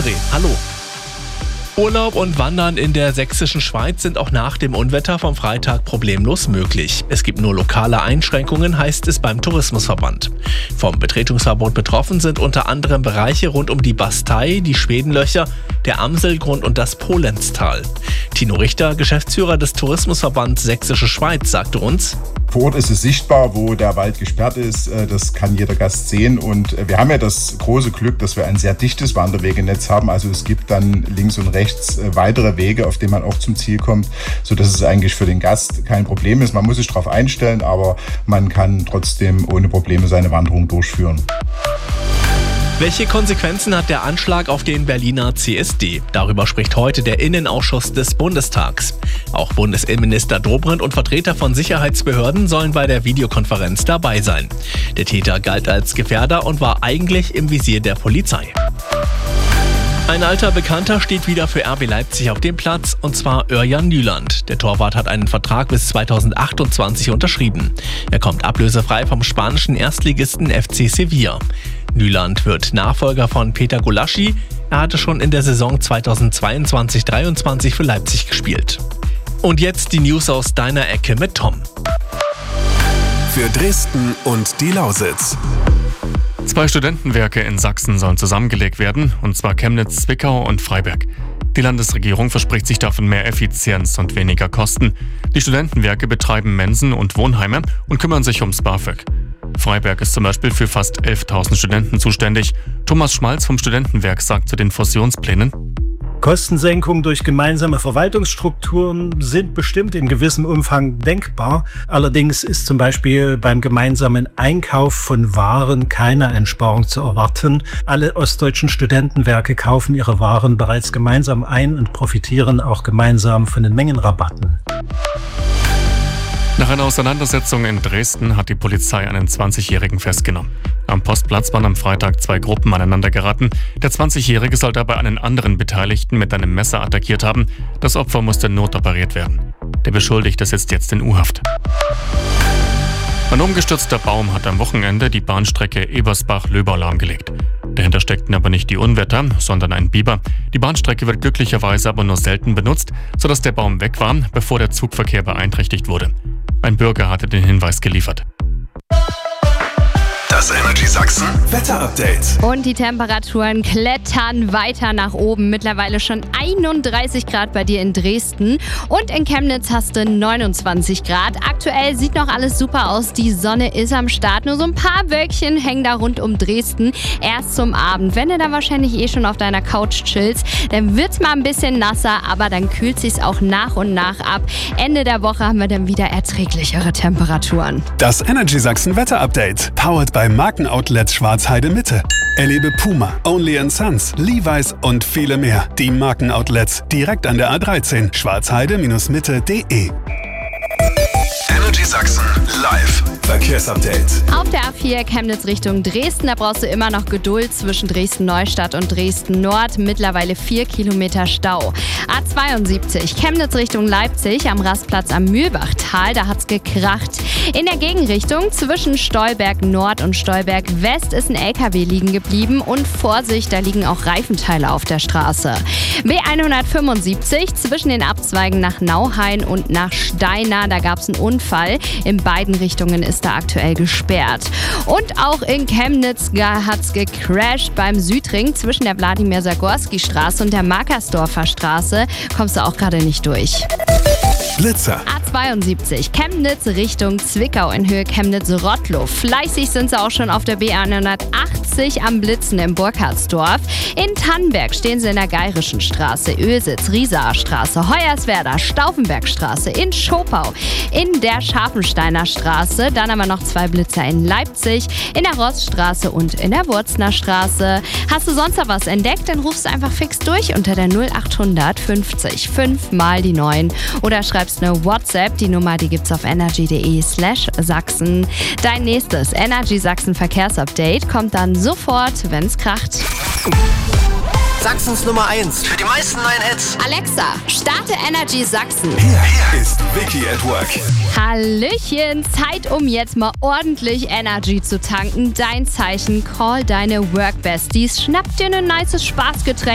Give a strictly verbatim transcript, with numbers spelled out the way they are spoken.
Hallo. Urlaub und Wandern in der sächsischen Schweiz sind auch nach dem Unwetter vom Freitag problemlos möglich. Es gibt nur lokale Einschränkungen, heißt es beim Tourismusverband. Vom Betretungsverbot betroffen sind unter anderem Bereiche rund um die Bastei, die Schwedenlöcher, der Amselgrund und das Polenztal. Tino Richter, Geschäftsführer des Tourismusverbands Sächsische Schweiz, sagte uns: Vor Ort ist es sichtbar, wo der Wald gesperrt ist. Das kann jeder Gast sehen. Und wir haben ja das große Glück, dass wir ein sehr dichtes Wanderwegenetz haben. Also es gibt dann links und rechts weitere Wege, auf denen man auch zum Ziel kommt, sodass es eigentlich für den Gast kein Problem ist. Man muss sich darauf einstellen, aber man kann trotzdem ohne Probleme seine Wanderung durchführen. Welche Konsequenzen hat der Anschlag auf den Berliner C S D? Darüber spricht heute der Innenausschuss des Bundestags. Auch Bundesinnenminister Dobrindt und Vertreter von Sicherheitsbehörden sollen bei der Videokonferenz dabei sein. Der Täter galt als Gefährder und war eigentlich im Visier der Polizei. Ein alter Bekannter steht wieder für R B Leipzig auf dem Platz, und zwar Örjan Nyland. Der Torwart hat einen Vertrag bis zweitausendachtundzwanzig unterschrieben. Er kommt ablösefrei vom spanischen Erstligisten F C Sevilla. Nyland wird Nachfolger von Peter Gulaschi. Er hatte schon in der Saison zweitausendzweiundzwanzig dreiundzwanzig für Leipzig gespielt. Und jetzt die News aus deiner Ecke mit Tom. Für Dresden und die Lausitz. Zwei Studentenwerke in Sachsen sollen zusammengelegt werden, und zwar Chemnitz, Zwickau und Freiberg. Die Landesregierung verspricht sich davon mehr Effizienz und weniger Kosten. Die Studentenwerke betreiben Mensen und Wohnheime und kümmern sich ums BAföG. Freiberg ist zum Beispiel für fast elftausend Studenten zuständig. Thomas Schmalz vom Studentenwerk sagt zu den Fusionsplänen: Kostensenkungen durch gemeinsame Verwaltungsstrukturen sind bestimmt in gewissem Umfang denkbar. Allerdings ist zum Beispiel beim gemeinsamen Einkauf von Waren keine Einsparung zu erwarten. Alle ostdeutschen Studentenwerke kaufen ihre Waren bereits gemeinsam ein und profitieren auch gemeinsam von den Mengenrabatten. Nach einer Auseinandersetzung in Dresden hat die Polizei einen zwanzigjährigen festgenommen. Am Postplatz waren am Freitag zwei Gruppen aneinander geraten. Der zwanzigjährige soll dabei einen anderen Beteiligten mit einem Messer attackiert haben. Das Opfer musste notoperiert werden. Der Beschuldigte sitzt jetzt in U-Haft. Ein umgestürzter Baum hat am Wochenende die Bahnstrecke Ebersbach-Löbau lahmgelegt. Dahinter steckten aber nicht die Unwetter, sondern ein Biber. Die Bahnstrecke wird glücklicherweise aber nur selten benutzt, sodass der Baum weg war, bevor der Zugverkehr beeinträchtigt wurde. Ein Bürger hatte den Hinweis geliefert. Das Energy Sachsen Wetter-Update. Und die Temperaturen klettern weiter nach oben. Mittlerweile schon einunddreißig Grad bei dir in Dresden. Und in Chemnitz hast du neunundzwanzig Grad. Aktuell sieht noch alles super aus. Die Sonne ist am Start. Nur so ein paar Wölkchen hängen da rund um Dresden. Erst zum Abend. Wenn du dann wahrscheinlich eh schon auf deiner Couch chillst, dann wird's mal ein bisschen nasser. Aber dann kühlt sich's auch nach und nach ab. Ende der Woche haben wir dann wieder erträglichere Temperaturen. Das Energy Sachsen Wetter-Update. Powered by Markenoutlets Schwarzheide Mitte. Erlebe Puma, Only and Sons, Levi's und viele mehr. Die Markenoutlets direkt an der A dreizehn, schwarzheide Mitte punkt de. Energy Sachsen live Verkehrsupdate. Auf der A vier Chemnitz Richtung Dresden, da brauchst du immer noch Geduld zwischen Dresden-Neustadt und Dresden-Nord. Mittlerweile vier Kilometer Stau. A zweiundsiebzig Chemnitz Richtung Leipzig am Rastplatz am Mühlbachtal, da hat's gekracht. In der Gegenrichtung zwischen Stolberg Nord und Stolberg West ist ein L K W liegen geblieben und Vorsicht, da liegen auch Reifenteile auf der Straße. B hundertfünfundsiebzig zwischen den Abzweigen nach Nauhain und nach Steinau, da gab's einen Unfall. In beiden Richtungen ist da aktuell gesperrt. Und auch in Chemnitz hat's gecrashed beim Südring zwischen der Wladimir-Sagorski-Straße und der Markersdorfer Straße. Kommst du auch gerade nicht durch. Blitzer. A zweiundsiebzig Chemnitz Richtung Zwickau in Höhe Chemnitz-Rottlow. Fleißig sind sie auch schon auf der B hundertachtzig am Blitzen im Burkhardsdorf. In Tannenberg stehen sie in der Geirischen Straße, Ölsitz, Riesaer Straße, Hoyerswerda, Stauffenbergstraße, in Schopau, in der Scharfensteiner Straße. Dann haben wir noch zwei Blitzer in Leipzig, in der Roststraße und in der Wurzner Straße. Hast du sonst noch was entdeckt, dann rufst du einfach fix durch unter der null achthundert fünfzig fünf mal die neun oder schreibst eine WhatsApp. Die Nummer, die gibt's auf energy.de slash Sachsen. Dein nächstes Energy Sachsen Verkehrsupdate kommt dann sofort, wenn's kracht. Sachsens Nummer eins für die meisten neuen Hits. Alexa, starte Energy Sachsen. Hier ist Vicky at Work. Hallöchen, Zeit, um jetzt mal ordentlich Energy zu tanken. Dein Zeichen, call deine Work-Besties, schnapp dir ein nices Spaßgetränk